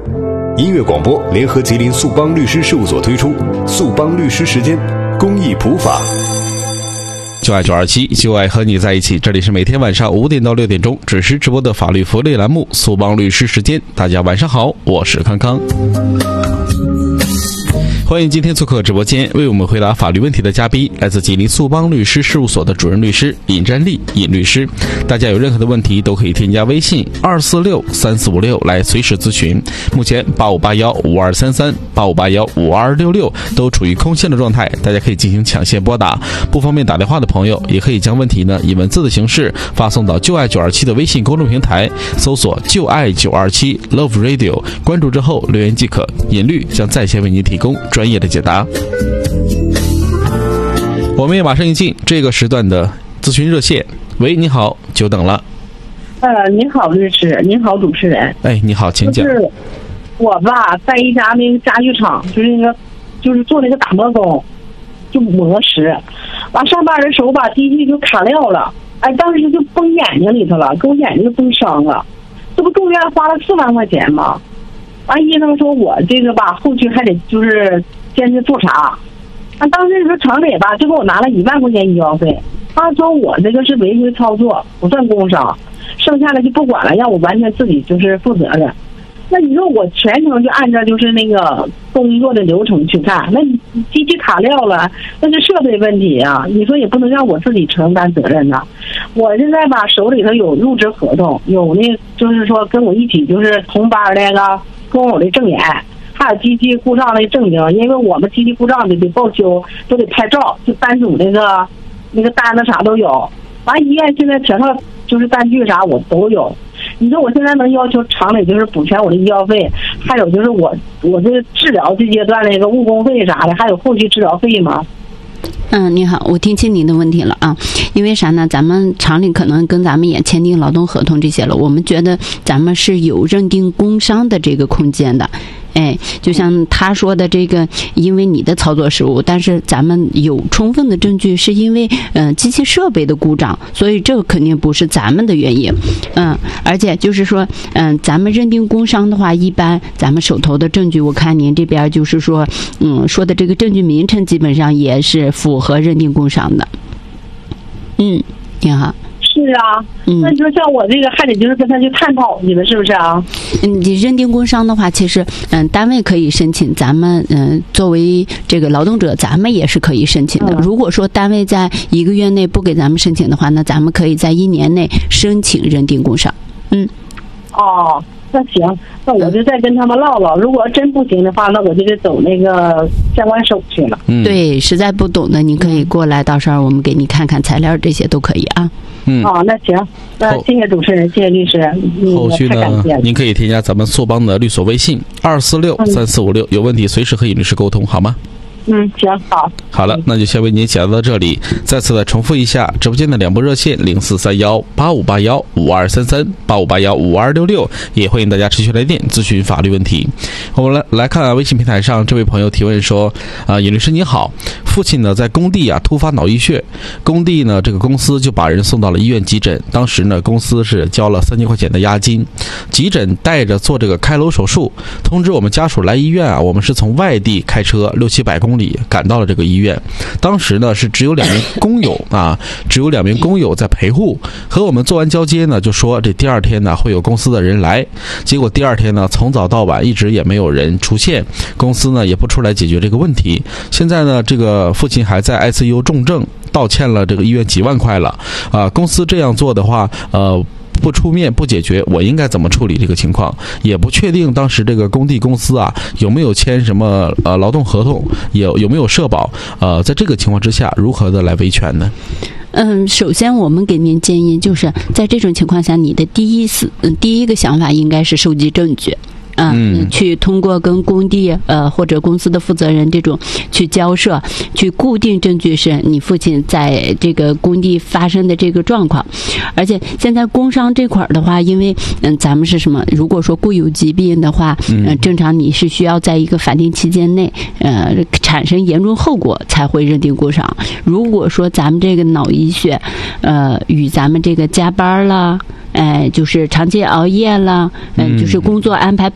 音乐广播联合吉林速邦律师事务所推出速邦律师时间公益普法。 就爱927，就爱和你在一起。这里是每天晚上5点到6点钟准时直播的法律福利栏目速邦律师时间。大家晚上好，我是康康。欢迎今天做客直播间为我们回答法律问题的嘉宾，来自吉林速邦律师事务所的主任律师尹占利尹律师。大家有任何的问题都可以添加微信2463456来随时咨询。目前85815233 85815266都处于空线的状态，大家可以进行抢线拨打。不方便打电话的朋友也可以将问题呢以文字的形式发送到就爱927的微信公众平台，搜索就爱927 Love Radio， 关注之后留言即可，尹律将在线为您提供专业的解答。我们也马上进这个时段的咨询热线。喂，你好，久等了。 您好，律师，您好，主持人。 哎，你好，请讲。 就是我吧，在一家那个家具厂，就是做那个打磨工，就磨石。完上班的时候吧，机器就卡料了，哎，当时就崩眼睛里头了，给我眼睛就崩伤了。这不住院花了4万块钱吗？完医生说我这个吧，后续还得就是坚持复查。当时说厂里吧，就给我拿了1万块钱医药费。他说我这个是违规操作，不算工伤，剩下的就不管了，让我完全自己就是负责任。那你说我全程就按照就是那个工作的流程去干，那机器卡料了，那是设备问题啊，你说也不能让我自己承担责任呐。我现在吧手里头有入职合同，有那就是说跟我一起就是同班那个工友的证言，还有机器故障的证明，因为我们机器故障得报修，都得拍照，就单组那个单子啥都有。完医院现在全套就是单据啥我都有。你说我现在能要求厂里就是补全我的医药费，还有就是我这个治疗这阶段那个误工费啥的，还有后续治疗费吗？ 你好，我听清您的问题了啊。因为啥呢？咱们厂里可能跟咱们也签订劳动合同这些了，我们觉得咱们是有认定工伤的这个空间的。哎，就像他说的这个，因为你的操作失误，但是咱们有充分的证据是因为机器设备的故障，所以这个肯定不是咱们的原因。而且就是说咱们认定工伤的话，一般咱们手头的证据，我看您这边就是说说的这个证据名称基本上也是符合认定工伤的。挺好。 是啊，那你说像我这个还得就是跟他去探讨去了，是不是啊？ 你认定工伤的话，其实单位可以申请，咱们作为这个劳动者，咱们也是可以申请的。如果说单位在1个月内不给咱们申请的话，那咱们可以在1年内申请认定工伤。 哦，那行，那我就再跟他们唠唠。如果真不行的话，那我就得走那个相关手续了。 对，实在不懂的，你可以过来，到时候我们给你看看材料，这些都可以啊。 那行，那谢谢主持人，谢谢律师。 后续呢，您可以添加咱们速邦的律所微信2463456，有问题随时和尹律师沟通，好吗？ 行， 好了，那就先为您解答到这里。再次的重复一下直播间的2部热线043185815233 85815266，也欢迎大家持续来电咨询法律问题。我们来看微信平台上这位朋友提问说，尹律师你好，父亲呢在工地突发脑溢血，工地呢这个公司就把人送到了医院急诊，当时呢公司是交了3000块钱的押金，急诊带着做这个开颅手术，通知我们家属来医院我们是从外地开车600-700公里赶到了这个医院。当时呢是只有2名工友只有2名工友在陪护，和我们做完交接呢就说这第2天呢会有公司的人来，结果第2天呢从早到晚一直也没有人出现，公司呢也不出来解决这个问题。现在呢这个父亲还在 ICU 重症，道歉了这个医院几万块了公司这样做的话不出面不解决，我应该怎么处理这个情况？也不确定当时这个工地公司有没有签什么劳动合同，有没有社保在这个情况之下如何的来维权呢？ 首先我们给您建议，就是在这种情况下，你的第一个想法应该是收集证据。去通过跟工地或者公司的负责人这种去交涉，去固定证据是你父亲在这个工地发生的这个状况。而且现在工伤这块的话，因为咱们是什么？如果说固有疾病的话，正常你是需要在一个法定期间内产生严重后果才会认定工伤。如果说咱们这个脑溢血与咱们这个加班了就是长期熬夜了，就是工作安排不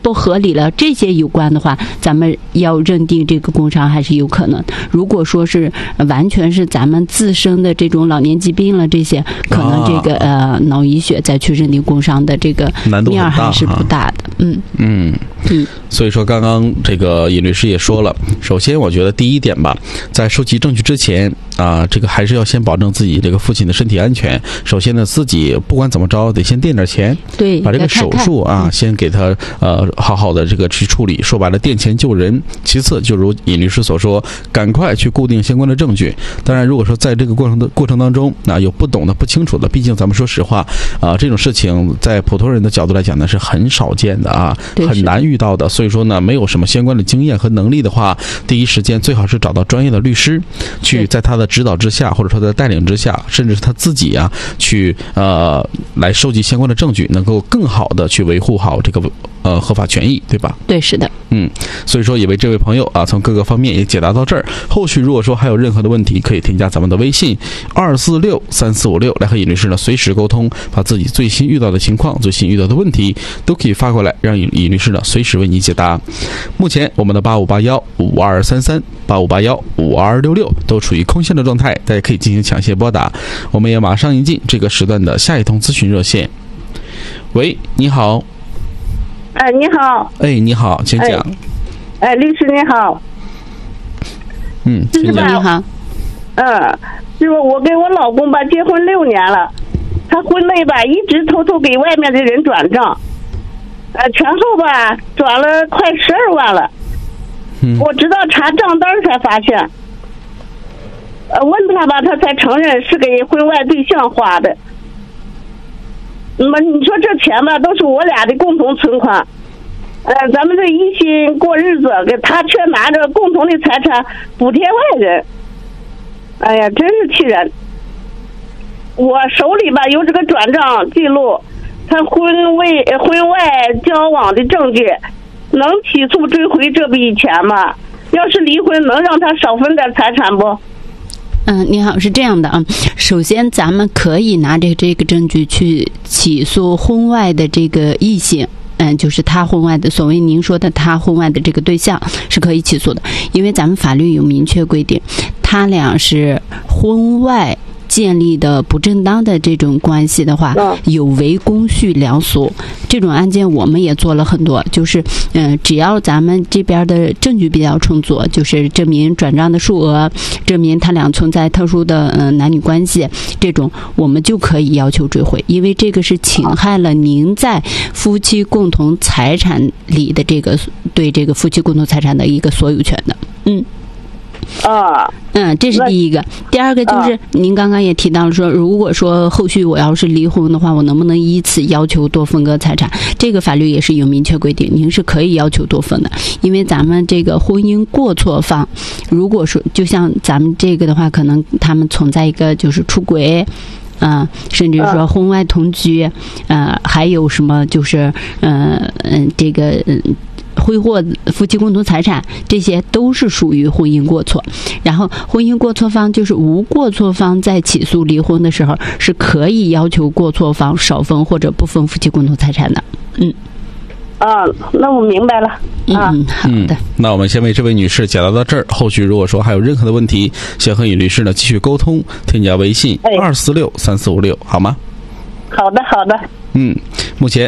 不合理了，这些有关的话，咱们要认定这个工伤还是有可能。如果说是完全是咱们自身的这种老年疾病了，这些可能这个脑溢血再去认定工伤的这个面还是不大的。 所以说刚刚这个尹律师也说了，首先我觉得第一点吧，在收集证据之前这个还是要先保证自己这个父亲的身体安全。首先呢，自己不管怎么着得先垫点钱， 对， 把这个手术先给他好好的这个去处理，说白了垫钱救人。其次就如尹律师所说，赶快去固定相关的证据。当然如果说在这个过程当中有不懂的不清楚的，毕竟咱们说实话这种事情在普通人的角度来讲呢是很少见的很难遇到的。所以说呢，没有什么相关的经验和能力的话，第一时间最好是找到专业的律师，去在他的指导之下，或者说在带领之下，甚至是他自己去来收集相关的证据，能够更好的去维护好这个合法权益，对吧？ 对，是的。 所以说也为这位朋友从各个方面也解答到这儿。后续如果说还有任何的问题，可以添加咱们的微信2463456来和尹律师呢随时沟通，把自己最新遇到的情况、最新遇到的问题都可以发过来，让尹律师呢随时为你解答。目前我们的85815233、85815266都处于空线的状态，大家可以进行抢先拨打。我们也马上迎进这个时段的下一通咨询热线。喂，你好。 你好。 你好，请讲。 律师你好。 请讲。 你好。 就是我跟我老公结婚6年了，他婚内一直偷偷给外面的人转账，前后转了快12万了。我直到查账单才发现，问他他才承认是给婚外对象花的。那么你说这钱都是我俩的共同存款，咱们这一心过日子，给他却拿着共同的财产补贴外人，哎呀，真是气人！我手里有这个转账记录，他婚外交往的证据，能起诉追回这笔钱吗？要是离婚，能让他少分点财产不？ 你好，是这样的首先咱们可以拿着这个证据去起诉婚外的这个异性，就是他婚外的，所谓您说的他婚外的这个对象是可以起诉的，因为咱们法律有明确规定，他俩是婚外建立的不正当的这种关系的话，有违公序良俗。这种案件我们也做了很多，就是只要咱们这边的证据比较充足，就是证明转账的数额，证明他俩存在特殊的男女关系，这种我们就可以要求追回，因为这个是侵害了您在夫妻共同财产里的这个对这个夫妻共同财产的一个所有权的。这是第一个。第二个就是您刚刚也提到了说，如果说后续我要是离婚的话，我能不能依此要求多分割财产？这个法律也是有明确规定，您是可以要求多分的。因为咱们这个婚姻过错方，如果说就像咱们这个的话，可能他们存在一个就是出轨，甚至说婚外同居，还有什么就是这个挥霍夫妻共同财产，这些都是属于婚姻过错。然后婚姻过错方就是无过错方在起诉离婚的时候，是可以要求过错方少分或者不分夫妻共同财产的。 那我明白了。 好的。 那我们先为这位女士解答到这儿，后续如果说还有任何的问题，想和尹律师呢继续沟通，添加微信2463456，好吗？ 好的。 目前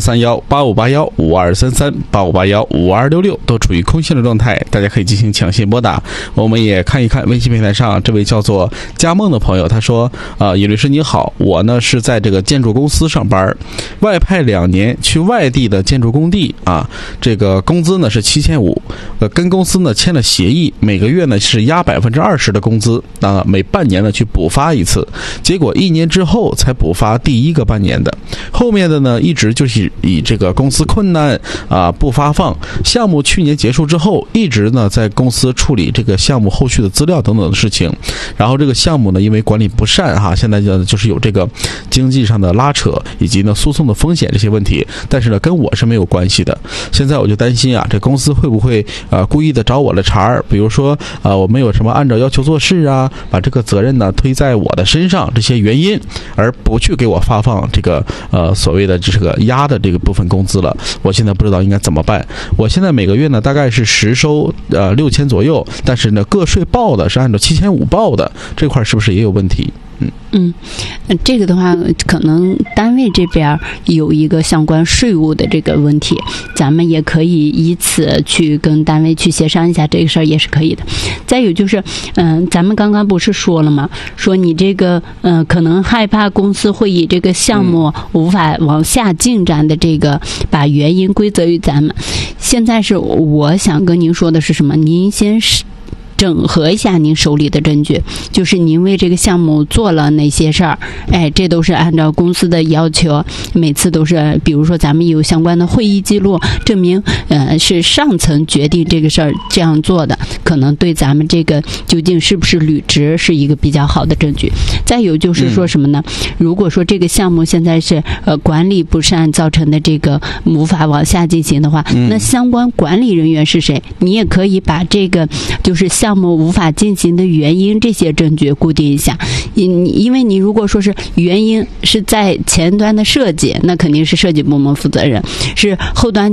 043185815233、85815266都处于空线的状态，大家可以进行抢先拨打。我们也看一看微信平台上这位叫做佳梦的朋友，他说尹律师你好，我呢是在这个建筑公司上班，外派2年去外地的建筑工地这个工资呢是7500，跟公司呢签了协议，每个月呢是压20%的工资，每半年呢去补发一次，结果1年之后才补发第一个半年的，后面的呢一直就是以这个公司困难不发放，项目去年结束之后，一直呢在公司处理这个项目后续的资料等等的事情，然后这个项目呢因为管理不善现在就是有这个经济上的拉扯以及呢诉讼的风险这些问题，但是呢跟我是没有关系的。现在我就担心这公司会不会故意的找我的茬儿，比如说我没有什么按照要求做事把这个责任呢推在我的身上，这些原因而不去给我发放这个所谓的这个压的这个部分工资了，我现在不知道应该怎么办。我现在每个月呢大概是实收6000左右，但是呢个税报的是按照7500报的，这块是不是也有问题？ 这个的话，可能单位这边有一个相关税务的这个问题，咱们也可以以此去跟单位去协商一下，这个事儿也是可以的。再有就是，咱们刚刚不是说了吗？说你这个，可能害怕公司会以这个项目无法往下进展的这个，把原因归责于咱们。现在是我想跟您说的是什么？您先整合一下您手里的证据，就是您为这个项目做了哪些事儿，这都是按照公司的要求，每次都是，比如说咱们有相关的会议记录，证明是上层决定这个事儿这样做的，可能对咱们这个究竟是不是履职是一个比较好的证据。再有就是说什么呢？如果说这个项目现在是管理不善造成的这个无法往下进行的话，那相关管理人员是谁？你也可以把这个就是项目无法进行的原因这些证据固定一下，因为你如果说是原因是在前端的设计，那肯定是设计部门负责人，是后端